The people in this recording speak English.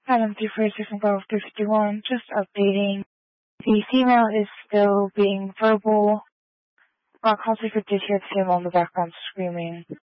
Adam 346 and Golf 351, just updating. The female is still being verbal. Not constantly did hear the female in the background screaming.